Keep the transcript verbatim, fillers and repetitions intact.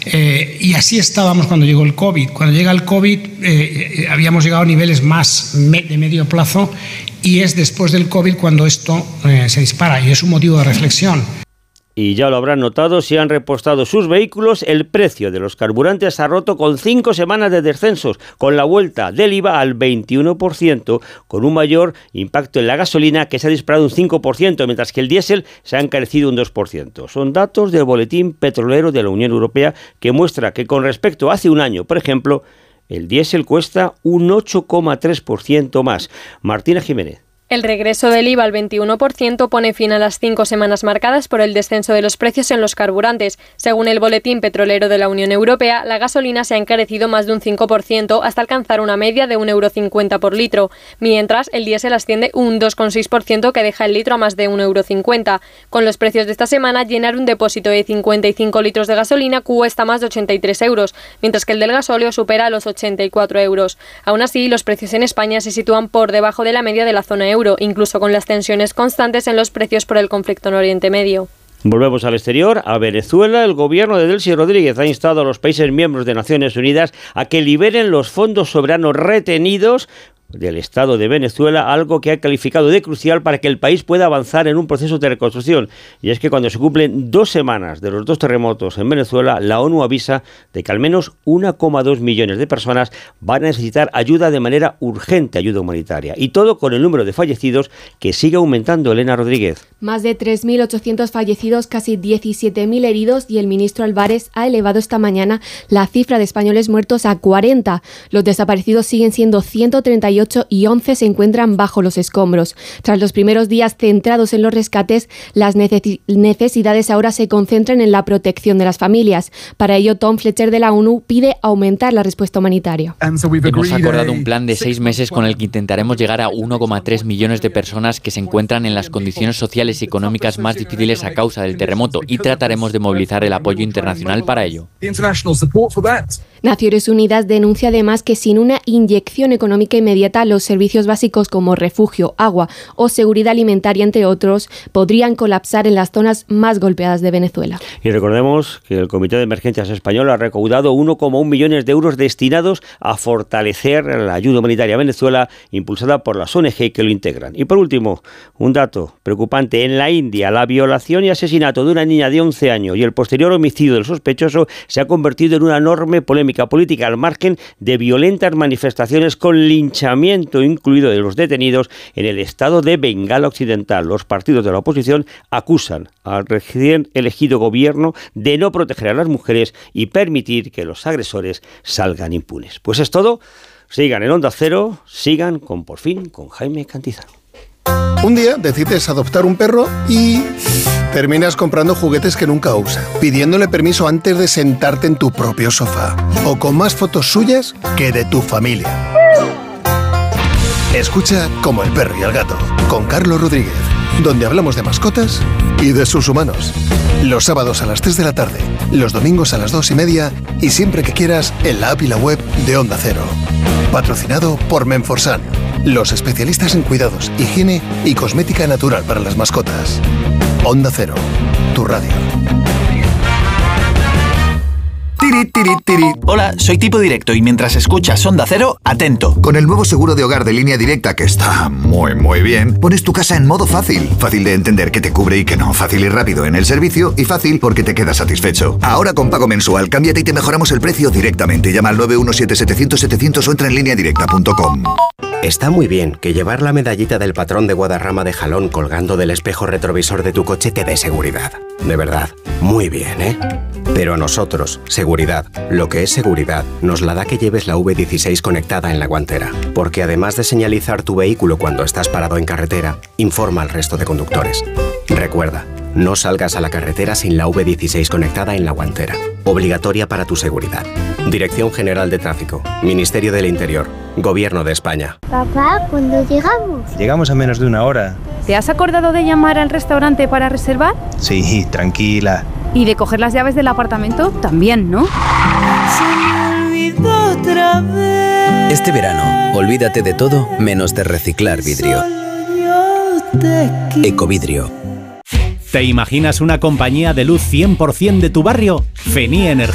Eh, y así estábamos cuando llegó el COVID. Cuando llega el COVID eh, eh, habíamos llegado a niveles más me, de medio plazo, y es después del COVID cuando esto eh, se dispara, y es un motivo de reflexión. Y ya lo habrán notado si han repostado sus vehículos, el precio de los carburantes ha roto con cinco semanas de descensos, con la vuelta del I V A al veintiuno por ciento, con un mayor impacto en la gasolina, que se ha disparado un cinco por ciento, mientras que el diésel se ha encarecido un dos por ciento. Son datos del Boletín Petrolero de la Unión Europea, que muestra que con respecto a hace un año, por ejemplo, el diésel cuesta un ocho coma tres por ciento más. Martina Jiménez. El regreso del I V A al veintiuno por ciento pone fin a las cinco semanas marcadas por el descenso de los precios en los carburantes. Según el Boletín Petrolero de la Unión Europea, la gasolina se ha encarecido más de un cinco por ciento hasta alcanzar una media de un euro cincuenta por litro, mientras el diésel asciende un dos coma seis por ciento, que deja el litro a más de un euro cincuenta. Con los precios de esta semana, llenar un depósito de cincuenta y cinco litros de gasolina cuesta más de ochenta y tres euros, mientras que el del gasóleo supera los ochenta y cuatro euros. Aún así, los precios en España se sitúan por debajo de la media de la zona euro, euro, incluso con las tensiones constantes en los precios por el conflicto en Oriente Medio. Volvemos al exterior, a Venezuela. El gobierno de Delcy Rodríguez ha instado a los países miembros de Naciones Unidas a que liberen los fondos soberanos retenidos del Estado de Venezuela, algo que ha calificado de crucial para que el país pueda avanzar en un proceso de reconstrucción. Y es que cuando se cumplen dos semanas de los dos terremotos en Venezuela, la ONU avisa de que al menos uno coma dos millones de personas van a necesitar ayuda de manera urgente, ayuda humanitaria. Y todo con el número de fallecidos que sigue aumentando. Elena Rodríguez. Más de tres mil ochocientos fallecidos, casi diecisiete mil heridos, y el ministro Álvarez ha elevado esta mañana la cifra de españoles muertos a cuarenta. Los desaparecidos siguen siendo ciento treinta y ocho y once se encuentran bajo los escombros. Tras los primeros días centrados en los rescates, las necesi- necesidades ahora se concentran en la protección de las familias. Para ello, Tom Fletcher de la ONU pide aumentar la respuesta humanitaria. Hemos acordado un plan de seis meses con el que intentaremos llegar a uno coma tres millones de personas que se encuentran en las condiciones sociales y económicas más difíciles a causa del terremoto, y trataremos de movilizar el apoyo internacional para ello. Naciones Unidas denuncia además que sin una inyección económica inmediata, los servicios básicos como refugio, agua o seguridad alimentaria, entre otros, podrían colapsar en las zonas más golpeadas de Venezuela. Y recordemos que el Comité de Emergencias Español ha recaudado uno coma uno millones de euros destinados a fortalecer la ayuda humanitaria a Venezuela, impulsada por las O N G que lo integran. Y por último, un dato preocupante. En la India, la violación y asesinato de una niña de once años y el posterior homicidio del sospechoso se ha convertido en una enorme polémica política, al margen de violentas manifestaciones con linchamiento incluido de los detenidos en el estado de Bengala Occidental. Los partidos de la oposición acusan al recién elegido gobierno de no proteger a las mujeres y permitir que los agresores salgan impunes. Pues es todo. Sigan en Onda Cero, sigan con Por Fin con Jaime Cantizano. Un día decides adoptar un perro y terminas comprando juguetes que nunca usa, pidiéndole permiso antes de sentarte en tu propio sofá, o con más fotos suyas que de tu familia. Escucha Como el perro y el gato, con Carlos Rodríguez, donde hablamos de mascotas y de sus humanos. Los sábados a las tres de la tarde, los domingos a las dos y media, y siempre que quieras en la app y la web de Onda Cero. Patrocinado por Menforsan, los especialistas en cuidados, higiene y cosmética natural para las mascotas. Onda Cero, tu radio. Tiri, tiri, tiri. Hola, soy Tipo Directo y mientras escuchas Onda Cero, atento. Con el nuevo seguro de hogar de Línea Directa, que está muy, muy bien, pones tu casa en modo fácil. Fácil de entender que te cubre y que no. Fácil y rápido en el servicio, y fácil porque te quedas satisfecho. Ahora con pago mensual, cámbiate y te mejoramos el precio directamente. Llama al nueve uno siete setecientos setecientos o entra en línea directa punto com. Está muy bien que llevar la medallita del patrón de Guadarrama de Jalón colgando del espejo retrovisor de tu coche te dé seguridad. De verdad, muy bien, ¿eh? Pero a nosotros, seguridad, lo que es seguridad, nos la da que lleves la V dieciséis conectada en la guantera. Porque además de señalizar tu vehículo cuando estás parado en carretera, informa al resto de conductores. Recuerda, no salgas a la carretera sin la V dieciséis conectada en la guantera. Obligatoria para tu seguridad. Dirección General de Tráfico, Ministerio del Interior, Gobierno de España. Papá, ¿cuándo llegamos? Llegamos a menos de una hora. ¿Te has acordado de llamar al restaurante para reservar? Sí, tranquila. ¿Y de coger las llaves del apartamento? También, ¿no? Se me olvidó otra vez. Este verano, olvídate de todo menos de reciclar vidrio. Ecovidrio. ¿Te imaginas una compañía de luz cien por ciento de tu barrio? Feni Energía.